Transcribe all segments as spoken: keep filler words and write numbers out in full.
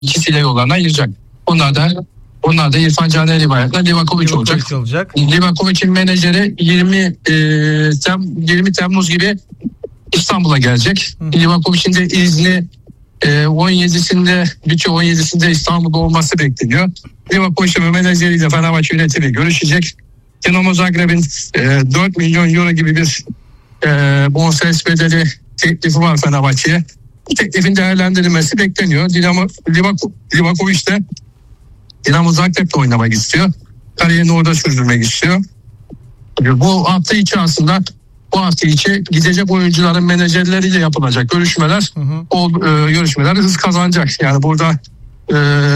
ikisiyle yollarına ayıracak. Onlar da onlar da İrfan Can Eğribayat'la Livakovic olacak. olacak. Livakovic'in menajeri yirmi yirmi Temmuz gibi İstanbul'a gelecek. Livakovic'in de izni on yedisinde bütçe on yedisinde İstanbul'da olması bekleniyor. Livakovic ve menajeriyle Fenerbahçe yönetimi görüşecek. Dinamo Zagreb'in dört milyon euro gibi bir bonservis bedeli teklifi var Fenerbahçe'ye. Bu teklifin değerlendirilmesi bekleniyor. Dinamo Livakovic de Dinamo Zagreb'de oynamak istiyor. Kariyerini orada sürdürmek istiyor. Bu hafta içi aslında bu hafta içi gidecek oyuncuların menajerleriyle yapılacak görüşmeler, hı hı. o e, görüşmeler hız kazanacak. Yani burada e,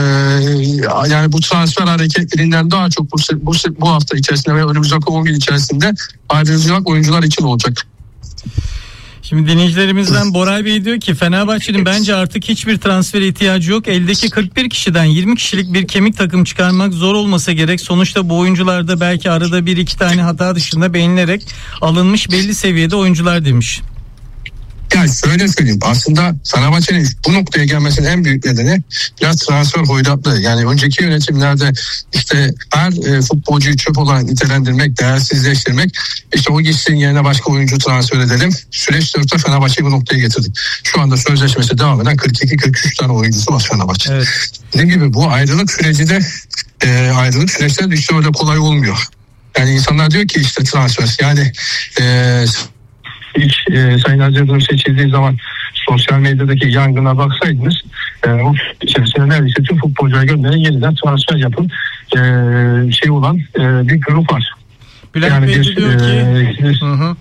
yani bu transfer hareketlerinden daha çok bu, bu, bu hafta içerisinde ve önümüzdeki on gün içerisinde ayrılacak oyuncular için olacak. Şimdi dinleyicilerimizden Boray Bey diyor ki Fenerbahçe'nin bence artık hiçbir transfer ihtiyacı yok. Eldeki kırk bir kişiden yirmi kişilik bir kemik takım çıkarmak zor olmasa gerek. Sonuçta bu oyuncularda belki arada bir iki tane hata dışında beğenilerek alınmış belli seviyede oyuncular demiş. Yani şöyle söyleyeyim, aslında Fenerbahçe'nin bu noktaya gelmesinin en büyük nedeni biraz transfer hoyratlığı. Yani önceki yönetimlerde işte her e, futbolcuyu çöp olarak nitelendirmek, değersizleştirmek, işte o gitsin yerine başka oyuncu transfer edelim. Süreç dörtte Fenerbahçe'yi bu noktaya getirdik. Şu anda sözleşmesi devam eden kırk iki kırk üç tane oyuncusu var Fenerbahçe. Evet. Dediğim gibi bu ayrılık süreci de e, ayrılık süreçleri de işte öyle kolay olmuyor. Yani insanlar diyor ki işte transfer yani eee İlk e, Sayın Aziz seçildiği zaman sosyal medyadaki yangına baksaydınız e, o içerisinde neredeyse tüm futbolculara gönderen yeniden transfer yapın e, şey olan e, bir grup var. Bülent yani Bey bir, diyor e, ki hı hı.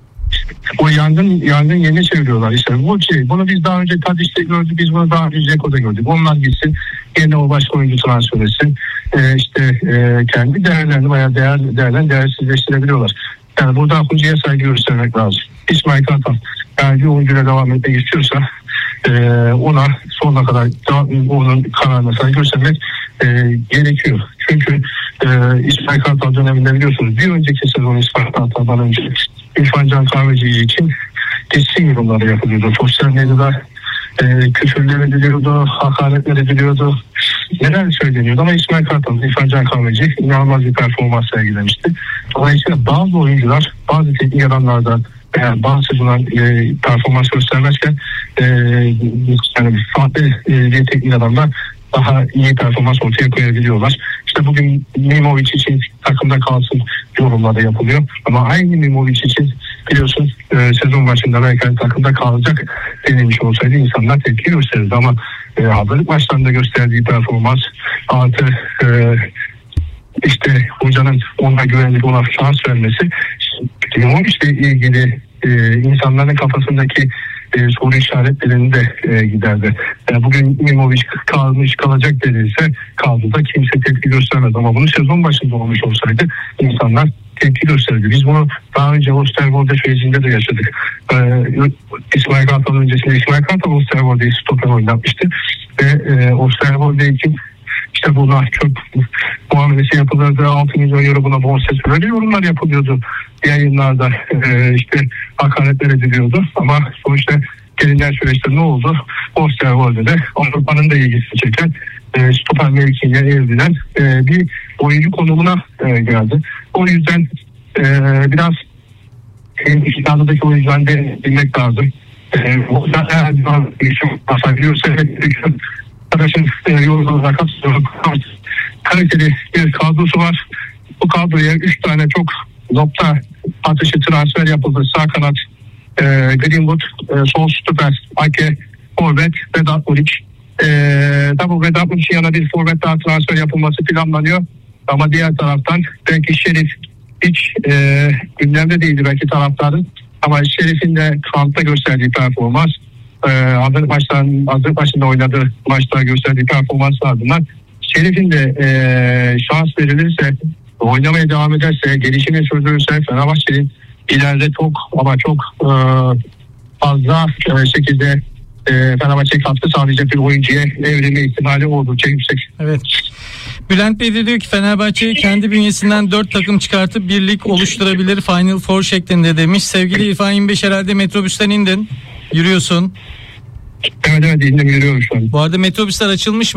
o yangın yangın yerine çeviriyorlar işte. Bu şey, bunu biz daha önce Tadiş'te gördük, biz bunu daha önce Ceko'da gördük. Onlar gitsin, yerine o başka oyuncu transfer etsin. E, işte e, kendi değerlerini bayağı değer, değerlerini değersizleştirebiliyorlar. Yani burada hocaya saygı göstermek lazım. İsmail Kartal yani bir oyuncuyla devam etmek istiyorsa e, ona sonuna kadar onun kararına saygı göstermek e, gerekiyor. Çünkü e, İsmail Kartal döneminde biliyorsunuz bir önceki sezon İsmail Kartal'dan önce İrfan Can Kahveci için kesin yorumları yapılıyordu. Sosyal medyada e, küfürler ediliyordu, hakaretler ediliyordu. Neler söyleniyordu ama İsmail Kartal, İrfan Can Kahveci inanılmaz bir performans sergilemişti. Dolayısıyla bazı oyuncular, bazı teknik adamlardan yani bazı sezonlar e, performans göstermezken e, yani farklı e, bir teknik adamlar daha iyi performans ortaya koyabiliyorlar. İşte bugün Mimovic için takımda kalsın yorumları yapılıyor. Ama aynı Mimovic için biliyorsun e, sezon başında belki takımda kalacak denilmiş olsaydı insanlar tepki gösterirdi. Ama e, hazırlık maçlarında gösterdiği performans artı e, işte hocanın ona güvenlik, ona şans vermesi Mimovic ile ilgili e, insanların kafasındaki e, soru işaretlerini de e, giderdi. Yani bugün Mimovic kalmış kalacak denilse kaldı da kimse tepki göstermez. Ama bunu sezon başında olmuş olsaydı insanlar tepki gösterdi. Biz bunu daha önce Osterwolde sürecinde de yaşadık. Ee, İsmail Kartal öncesinde İsmail Kartal Osterwolde'yi stoper oynatmıştı. Ve e, Osterwolde için işte buna çok muamelesi yapılırdı. altı milyon euro buna bonservis böyle yorumlar yapılıyordu. Yayınlarda e, işte hakaretler ediliyordu. Ama sonuçta gelinen süreçte ne oldu? Osterwolde'de Avrupa'nın da ilgisini çeken e, stoper mevkiine evrilen e, bir oyuncu konumuna e, geldi. O yüzden e, biraz İstanbul'daki oyuncudan de bilmek lazım. E, o yüzden eğer bir şey basabiliyorsa arkadaşın e, yorumlarına katılıyorum. Kaliteli bir kadrosu var. Bu kadroya üç tane çok nokta atışı transfer yapıldı. Sağ kanat e, Greenwood, e, sol stoper Ake, forvet Vedat Muriç. E, tabi Vedat Muriç'in yanına bir forvet daha transfer yapılması planlanıyor. Ama diğer taraftan belki Şerif hiç e, gündemde değildi belki taraftarın. Ama Şerif'in de kampta gösterdiği performans, e, hazırlık maçtan, hazırlık maçında oynadığı maçta gösterdiği performans ardından Şerif'in de e, şans verilirse, oynamaya devam ederse, gelişimi sürdürürse Fenerbahçe'nin ileride çok ama çok e, fazla e, şekilde e, Fenerbahçe'ye katkı sağlayacak bir oyuncuya evrilme ihtimali oldukça yüksek. Evet. Bülent Bey de diyor ki Fenerbahçe kendi bünyesinden dört takım çıkartıp bir lig oluşturabilir Final Four şeklinde demiş. Sevgili İrfan yirmi beş herhalde metrobüsten indin. Yürüyorsun. Evet evet, dinle, görüyorum şu an. Bu arada metrobüsler açılmış mı?